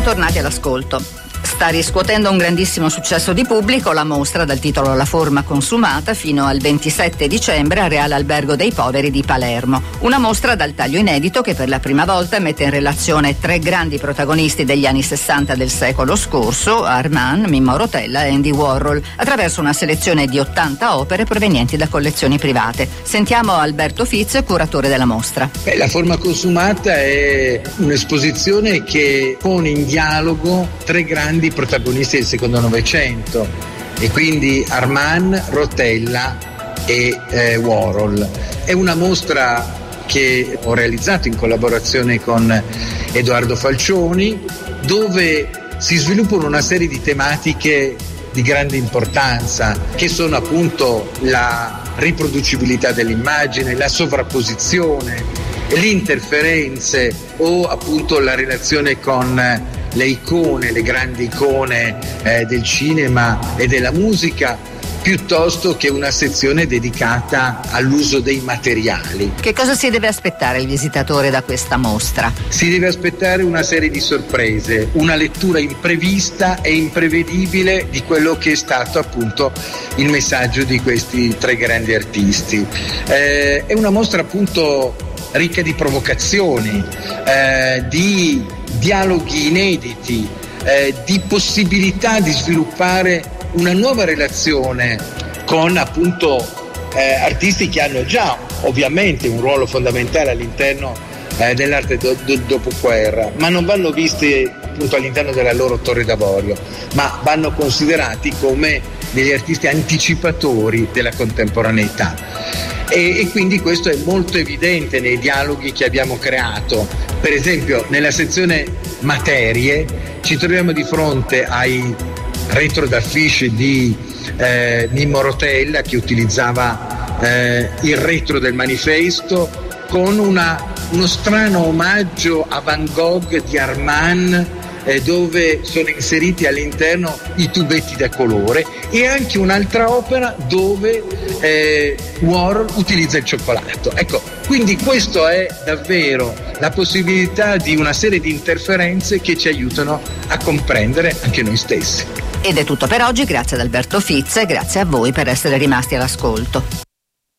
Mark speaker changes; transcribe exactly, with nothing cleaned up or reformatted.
Speaker 1: bentornati all'ascolto. Sta riscuotendo un grandissimo successo di pubblico la mostra dal titolo La forma consumata fino al ventisette dicembre al Reale Albergo dei Poveri di Palermo. Una mostra dal taglio inedito che per la prima volta mette in relazione tre grandi protagonisti degli anni sessanta del secolo scorso, Armand, Mimmo Rotella e Andy Warhol, attraverso una selezione di ottanta opere provenienti da collezioni private. Sentiamo Alberto Fitz, curatore della mostra.
Speaker 2: Beh, La forma consumata è un'esposizione che pone in dialogo tre grandi protagonisti del secondo Novecento, e quindi Armand, Rotella e eh, Warhol. È una mostra che ho realizzato in collaborazione con Edoardo Falcioni, dove si sviluppano una serie di tematiche di grande importanza, che sono appunto la riproducibilità dell'immagine, la sovrapposizione, le interferenze o appunto la relazione con le icone, le grandi icone eh, del cinema e della musica, piuttosto che una sezione dedicata all'uso dei materiali.
Speaker 1: Che cosa si deve aspettare il visitatore da questa mostra?
Speaker 2: Si deve aspettare una serie di sorprese, una lettura imprevista e imprevedibile di quello che è stato appunto il messaggio di questi tre grandi artisti. Eh, è una mostra appunto ricca di provocazioni, eh, di dialoghi inediti, eh, di possibilità di sviluppare una nuova relazione con appunto eh, artisti che hanno già ovviamente un ruolo fondamentale all'interno eh, dell'arte do, do, dopoguerra, ma non vanno visti appunto all'interno della loro torre d'avorio, ma vanno considerati come degli artisti anticipatori della contemporaneità. E, e quindi questo è molto evidente nei dialoghi che abbiamo creato. Per esempio, nella sezione materie ci troviamo di fronte ai retro d'affiche di eh, Mimmo Rotella, che utilizzava eh, il retro del manifesto, con una, uno strano omaggio a Van Gogh di Armand, eh, dove sono inseriti all'interno i tubetti da colore, e anche un'altra opera dove eh, Warhol utilizza il cioccolato. Ecco, quindi questo è davvero la possibilità di una serie di interferenze che ci aiutano a comprendere anche noi stessi.
Speaker 1: Ed è tutto per oggi, grazie ad Alberto Fitz e grazie a voi per essere rimasti all'ascolto.